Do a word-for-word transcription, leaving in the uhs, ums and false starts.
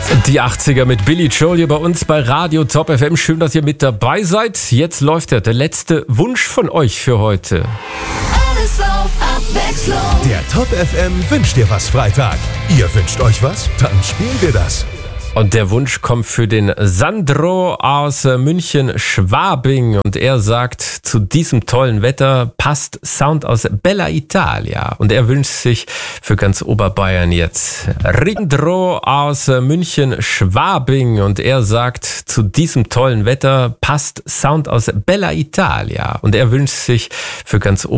Die achtziger mit Billy Joel hier bei uns bei Radio Top F M. Schön, dass ihr mit dabei seid. Jetzt läuft ja der letzte Wunsch von euch für heute. Alles auf Abwechslung. Der Top F M wünscht dir was Freitag. Ihr wünscht euch was? Dann spielen wir das. Und der Wunsch kommt für den Sandro aus München-Schwabing. Und er sagt, zu diesem tollen Wetter passt Sound aus Bella Italia. Und er wünscht sich für ganz Oberbayern jetzt Sandro aus München-Schwabing. Und er sagt, zu diesem tollen Wetter passt Sound aus Bella Italia. Und er wünscht sich für ganz Oberbayern